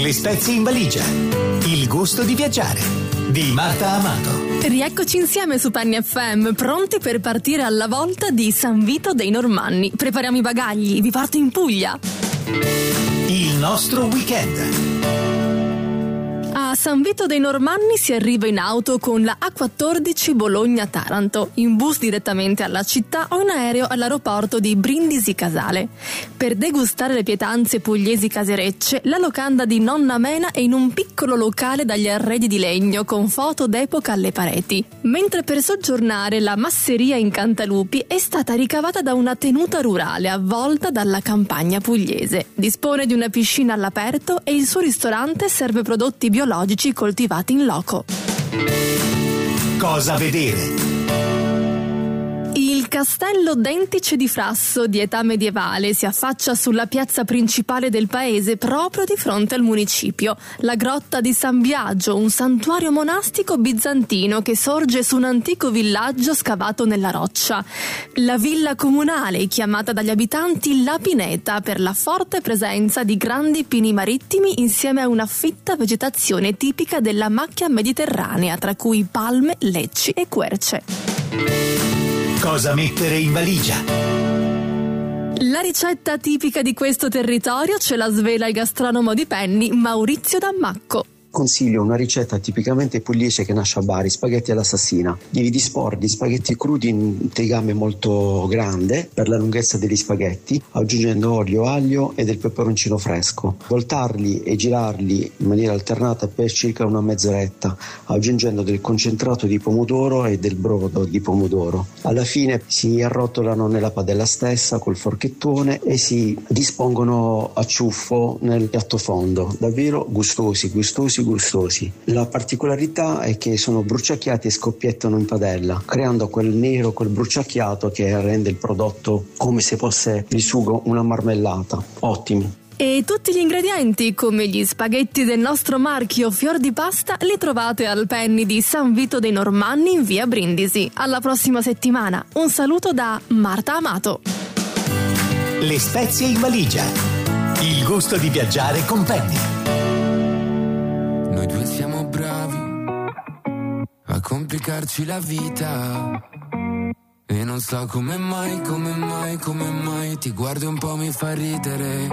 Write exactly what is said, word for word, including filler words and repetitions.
Le spezie in valigia. Il gusto di viaggiare. Di Marta Amato. Rieccoci insieme su Penny F M, pronti per partire alla volta di San Vito dei Normanni. Prepariamo i bagagli, vi porto in Puglia. Il nostro weekend. A San Vito dei Normanni si arriva in auto con la A quattordici Bologna-Taranto, in bus direttamente alla città o in aereo all'aeroporto di Brindisi Casale. Per degustare le pietanze pugliesi caserecce, la locanda di Nonna Mena è in un piccolo locale dagli arredi di legno con foto d'epoca alle pareti. Mentre per soggiornare la masseria in Cantalupi è stata ricavata da una tenuta rurale avvolta dalla campagna pugliese. Dispone di una piscina all'aperto e il suo ristorante serve prodotti biologici coltivati in loco. Cosa vedere? Il castello Dentice di Frasso, di età medievale, si affaccia sulla piazza principale del paese proprio di fronte al municipio. La grotta di San Biagio, un santuario monastico bizantino che sorge su un antico villaggio scavato nella roccia. La villa comunale, chiamata dagli abitanti La Pineta, per la forte presenza di grandi pini marittimi insieme a una fitta vegetazione tipica della macchia mediterranea, tra cui palme, lecci e querce. Cosa mettere in valigia? La ricetta tipica di questo territorio ce la svela il gastronomo di Penny, Maurizio Dammacco. Consiglio una ricetta tipicamente pugliese che nasce a Bari, spaghetti all'assassina. Devi disporre di spaghetti crudi in tegame molto grande per la lunghezza degli spaghetti, aggiungendo olio, aglio e del peperoncino fresco. Voltarli e girarli in maniera alternata per circa una mezz'oretta, aggiungendo del concentrato di pomodoro e del brodo di pomodoro. Alla fine si arrotolano nella padella stessa col forchettone e si dispongono a ciuffo nel piatto fondo. Davvero gustosi, gustosi gustosi. La particolarità è che sono bruciacchiati e scoppiettano in padella, creando quel nero, quel bruciacchiato che rende il prodotto come se fosse il sugo una marmellata. Ottimi. E tutti gli ingredienti, come gli spaghetti del nostro marchio Fior di Pasta, li trovate al Penny di San Vito dei Normanni in via Brindisi. Alla prossima settimana. Un saluto da Marta Amato. Le spezie in valigia. Il gusto di viaggiare con Penny. Noi due siamo bravi a complicarci la vita e non so come mai, come mai, come mai ti guardo un po' mi fa ridere.